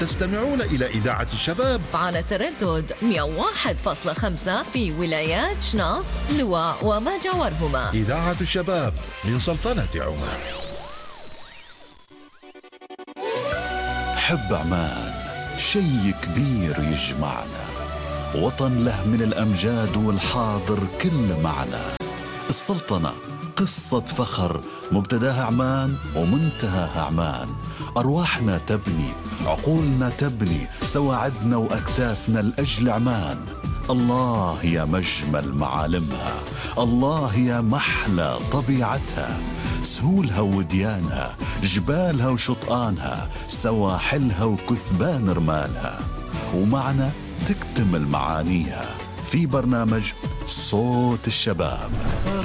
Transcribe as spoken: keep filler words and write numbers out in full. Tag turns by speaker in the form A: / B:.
A: تستمعون إلى إذاعة الشباب
B: على تردد مئة وواحد فاصلة خمسة في ولايات شناص، لواء وما جاورهما.
A: إذاعة الشباب من سلطنة عمان.
C: حب عمان شي كبير يجمعنا، وطن له من الأمجاد والحاضر كل معنا. السلطنة قصة فخر، مبتداها عمان ومنتهاها عمان. أرواحنا تبني، عقولنا تبني، سواعدنا وأكتافنا لأجل عمان. الله يا مجمل معالمها، الله يا محلى طبيعتها، سهولها وديانها، جبالها وشطآنها، سواحلها وكثبان رمالها. ومعنا تكتمل معانيها في برنامج صوت الشباب.